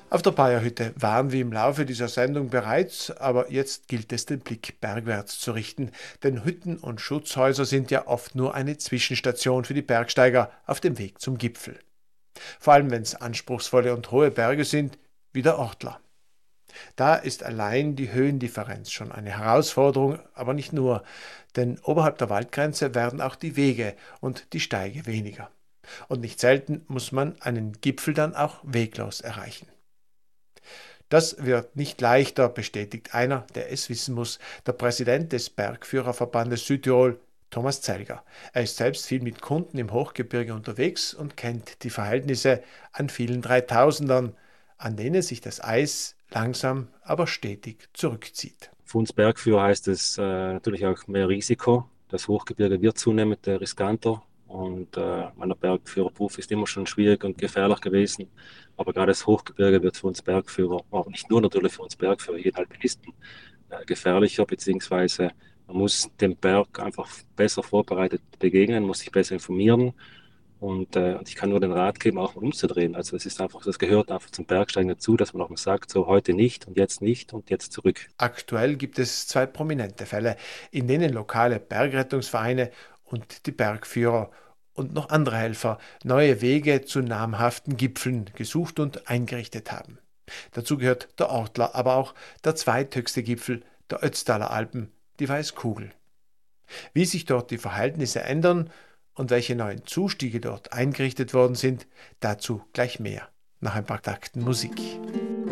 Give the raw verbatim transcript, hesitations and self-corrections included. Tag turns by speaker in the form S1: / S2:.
S1: Auf der Bayerhütte waren wir im Laufe dieser Sendung bereits, aber jetzt gilt es, den Blick bergwärts zu richten, denn Hütten und Schutzhäuser sind ja oft nur eine Zwischenstation für die Bergsteiger auf dem Weg zum Gipfel. Vor allem wenn es anspruchsvolle und hohe Berge sind, wie der Ortler. Da ist allein die Höhendifferenz schon eine Herausforderung, aber nicht nur, denn oberhalb der Waldgrenze werden auch die Wege und die Steige weniger. Und nicht selten muss man einen Gipfel dann auch weglos erreichen. Das wird nicht leichter, bestätigt einer, der es wissen muss, der Präsident des Bergführerverbandes Südtirol, Thomas Zelger. Er ist selbst viel mit Kunden im Hochgebirge unterwegs und kennt die Verhältnisse an vielen Dreitausendern, an denen sich das Eis langsam, aber stetig zurückzieht.
S2: Für uns Bergführer heißt es äh, natürlich auch mehr Risiko. Das Hochgebirge wird zunehmend äh, riskanter und äh, mein Bergführerberuf ist immer schon schwierig und gefährlich gewesen. Aber gerade das Hochgebirge wird für uns Bergführer, aber nicht nur natürlich für uns Bergführer, jeden Alpinisten äh, gefährlicher, beziehungsweise man muss dem Berg einfach besser vorbereitet begegnen, muss sich besser informieren. Und, äh, und ich kann nur den Rat geben, auch mal umzudrehen. Also das ist einfach, das gehört einfach zum Bergsteigen dazu, dass man auch mal sagt, so heute nicht und jetzt nicht und jetzt zurück.
S1: Aktuell gibt es zwei prominente Fälle, in denen lokale Bergrettungsvereine und die Bergführer und noch andere Helfer neue Wege zu namhaften Gipfeln gesucht und eingerichtet haben. Dazu gehört der Ortler, aber auch der zweithöchste Gipfel der Ötztaler Alpen, die Weißkugel. Wie sich dort die Verhältnisse ändern und welche neuen Zustiege dort eingerichtet worden sind, dazu gleich mehr nach ein paar Takten Musik.